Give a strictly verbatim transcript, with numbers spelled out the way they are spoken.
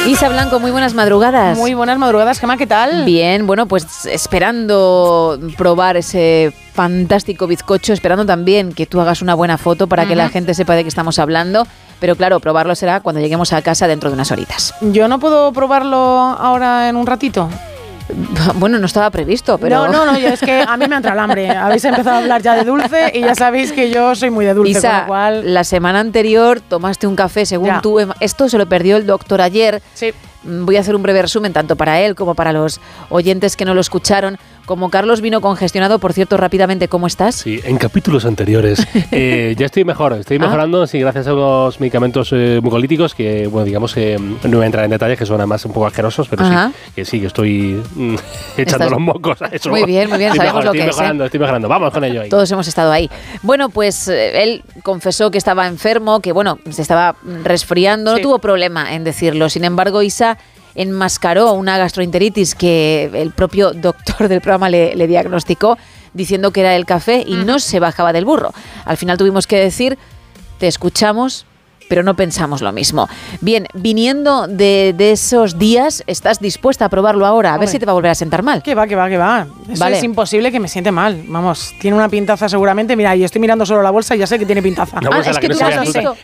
Isa Blanco, muy buenas madrugadas. Muy buenas madrugadas, Gemma, ¿qué tal? Bien, bueno, pues esperando probar ese fantástico bizcocho, esperando también que tú hagas una buena foto para uh-huh. que la gente sepa de qué estamos hablando. Pero claro, probarlo será cuando lleguemos a casa dentro de unas horitas. ¿Yo no puedo probarlo ahora en un ratito? Bueno, no estaba previsto, pero... No, no, no, es que a mí me entra el hambre. Habéis empezado a hablar ya de dulce y ya sabéis que yo soy muy de dulce, Isa, con lo cual... la semana anterior tomaste un café, según ya. tú. Esto se lo perdió el doctor ayer. Sí. Voy a hacer un breve resumen, tanto para él como para los oyentes que no lo escucharon. Como Carlos vino congestionado, por cierto, rápidamente, ¿cómo estás? Sí, en capítulos anteriores. eh, ya estoy mejor, estoy ah. mejorando, sí, gracias a unos medicamentos eh, mucolíticos que, bueno, digamos que eh, no voy a entrar en detalles, que son además un poco asquerosos, pero Ajá. sí, que sí, que estoy mm, echando Estás... los mocos a eso. Muy bien, muy bien, estoy sabemos mejor, lo estoy que mejorando, es. ¿eh? Estoy mejorando, vamos con ello ahí. Todos hemos estado ahí. Bueno, pues eh, él confesó que estaba enfermo, que bueno, se estaba resfriando, sí. no tuvo problema en decirlo. Sin embargo, Isa enmascaró una gastroenteritis que el propio doctor del programa le, le diagnosticó, diciendo que era el café y uh-huh. no se bajaba del burro. Al final tuvimos que decir, te escuchamos, pero no pensamos lo mismo. Bien, viniendo de, de esos días, ¿estás dispuesta a probarlo ahora? A Hombre. ver si te va a volver a sentar mal. Que va, que va, que va. Eso vale. es imposible que me siente mal. Vamos, tiene una pintaza seguramente. Mira, yo estoy mirando solo la bolsa y ya sé que tiene pintaza. Una bolsa ah, es que, que no tú se has visto.